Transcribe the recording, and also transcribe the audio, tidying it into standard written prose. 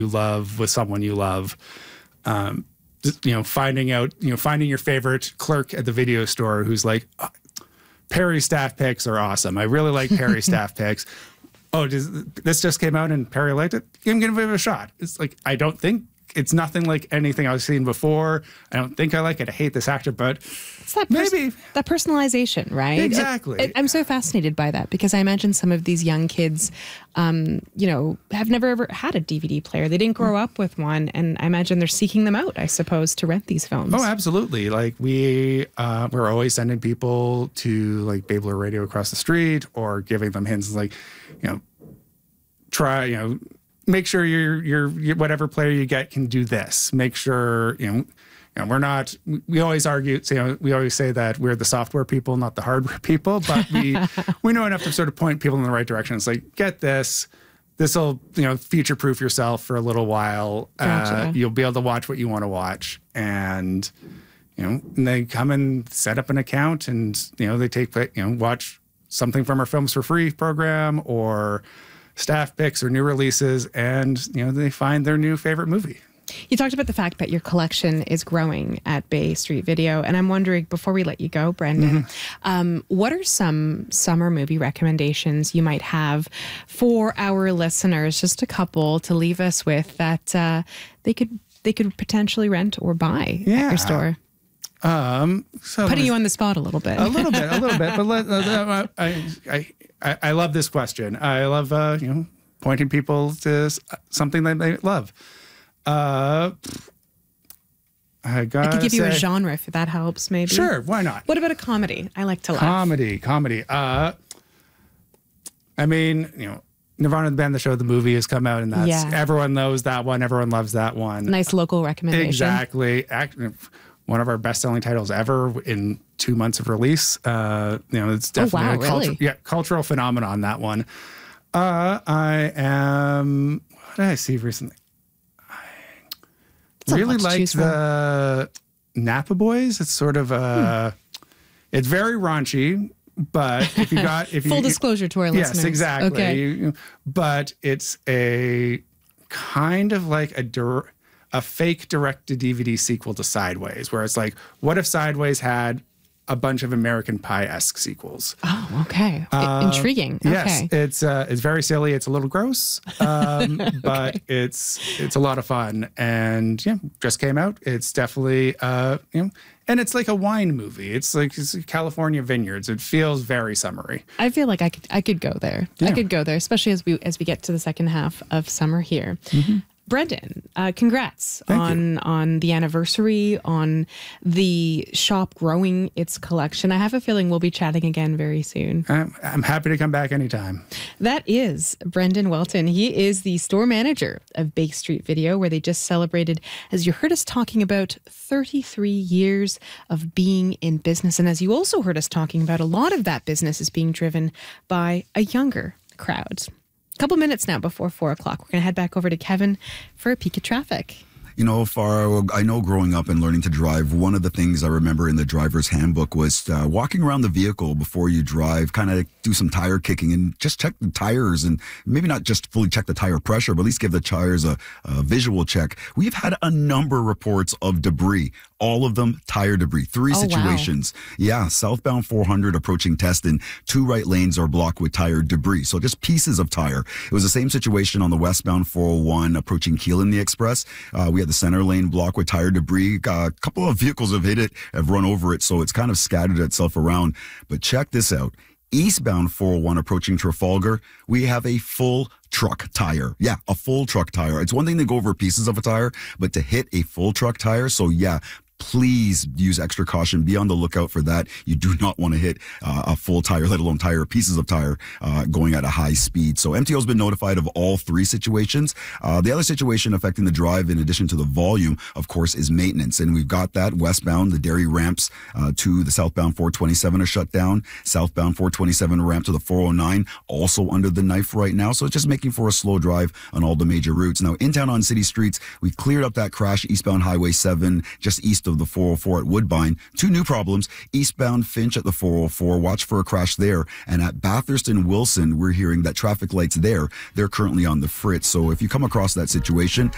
you love with someone you love. Finding your favorite clerk at the video store who's like, oh, Perry staff picks are awesome. I really like Perry staff picks. Oh, this just came out and Perry liked it? I'm going to give it a shot. It's like, it's nothing like anything I've seen before. I don't think I like it. I hate this actor, but it's that maybe. That personalization, right? Exactly. I'm so fascinated by that because I imagine some of these young kids, have never ever had a DVD player. They didn't grow up with one. And I imagine they're seeking them out, I suppose, to rent these films. Oh, absolutely. Like we're always sending people to like Babler Radio across the street or giving them hints like, make sure your whatever player you get can do this. Make sure, we're not, we always argue, we always say that we're the software people, not the hardware people, but we know enough to sort of point people in the right direction. It's like, get this. This will, future-proof yourself for a little while. Gotcha. You'll be able to watch what you want to watch. And, and they come and set up an account and, they take, watch something from our Films for Free program or staff picks or new releases, and they find their new favorite movie. You talked about the fact that your collection is growing at Bay Street Video, and I'm wondering, before we let you go, Brendan, what are some summer movie recommendations you might have for our listeners? Just a couple to leave us with that they could potentially rent or buy at your store. So putting you on the spot a little bit. A little bit. But I love this question. I love pointing people to something that they love. I could give you a genre if that helps, maybe. Sure, why not? What about a comedy? I like to laugh. Comedy. Nirvana, the band, the show, the movie has come out, and that's everyone knows that one. Everyone loves that one. Nice local recommendation. Exactly. One of our best-selling titles ever in 2 months of release. It's definitely cultural phenomenon, that one. What did I see recently? I really liked the Napa Boys. It's sort of it's very raunchy, but full disclosure to our listeners. Yes, exactly. Okay. But it's a kind of like a fake direct-to-DVD sequel to Sideways, where it's like, what if Sideways had a bunch of American Pie-esque sequels? Oh, okay. Intriguing. Yes, okay. It's very silly. It's a little gross, but it's a lot of fun. And just came out. It's definitely and it's like a wine movie. It's California vineyards. It feels very summery. I feel like I could go there. Yeah. I could go there, especially as we get to the second half of summer here. Mm-hmm. Brendan, congrats on the anniversary, on the shop growing its collection. I have a feeling we'll be chatting again very soon. I'm happy to come back anytime. That is Brendan Welton. He is the store manager of Bay Street Video, where they just celebrated, as you heard us talking about, 33 years of being in business. And as you also heard us talking about, a lot of that business is being driven by a younger crowd. Couple minutes now before 4 o'clock. We're going to head back over to Kevin for a peek at traffic. I know growing up and learning to drive, one of the things I remember in the driver's handbook was walking around the vehicle before you drive, kind of do some tire kicking and just check the tires, and maybe not just fully check the tire pressure, but at least give the tires a visual check. We've had a number of reports of debris, all of them tire debris, 3 situations. Wow. Yeah, southbound 400 approaching Teston, 2 right lanes are blocked with tire debris. So just pieces of tire. It was the same situation on the westbound 401 approaching Keelan the Express. We had the center lane blocked with tire debris. A couple of vehicles have hit it, have run over it, so it's kind of scattered itself around. But check this out. Eastbound 401 approaching Trafalgar, we have a full truck tire. Yeah, a full truck tire. It's one thing to go over pieces of a tire, but to hit a full truck tire, so yeah, please use extra caution. Be on the lookout for that. You do not want to hit a full tire, let alone pieces of tire going at a high speed. So MTO has been notified of all 3 situations. The other situation affecting the drive, in addition to the volume, of course, is maintenance. And we've got that westbound. The dairy ramps to the southbound 427 are shut down. Southbound 427 ramp to the 409 also under the knife right now. So it's just making for a slow drive on all the major routes. Now, in town on city streets, we cleared up that crash eastbound Highway 7, just east of the 404 at Woodbine. 2 new problems. Eastbound Finch at the 404. Watch for a crash there. And at Bathurst and Wilson, we're hearing that traffic lights there, they're currently on the fritz. So if you come across that situation,